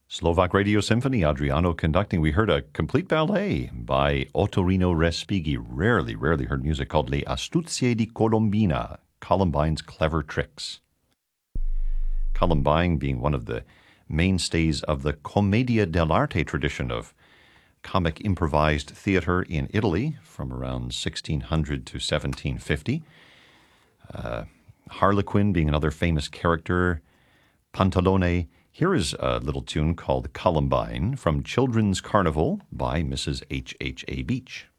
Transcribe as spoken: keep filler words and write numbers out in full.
Slovak Radio Symphony, Adriano conducting. We heard a complete ballet by Ottorino Respighi. Rarely, rarely heard music called Le Astuzie di Colombina, Columbine's Clever Tricks. Columbine being one of the mainstays of the commedia dell'arte tradition of comic improvised theater in Italy from around sixteen hundred to seventeen fifty. Uh, Harlequin being another famous character. Pantalone. Here is a little tune called Columbine from Children's Carnival by Missus H H A. Beach.